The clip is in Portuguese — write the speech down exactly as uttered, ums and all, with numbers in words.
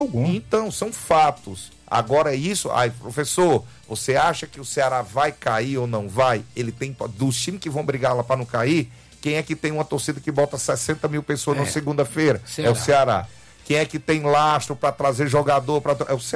algum. Então, são fatos. Agora isso, ai, professor, você acha que o Ceará vai cair ou não vai? Ele tem, dos times que vão brigar lá para não cair, quem é que tem uma torcida que bota sessenta mil pessoas é. na segunda-feira? É o Ceará. Quem é que tem lastro para trazer jogador? Pra... É o Ceará.